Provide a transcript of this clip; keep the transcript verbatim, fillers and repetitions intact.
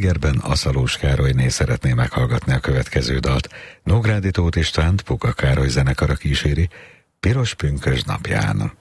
Egerben Aszalós Károlyné szeretné meghallgatni a következő dalt. Nógrádi Tóth Istvánt Puka Károly zenekara kíséri Piros pünkösd napján.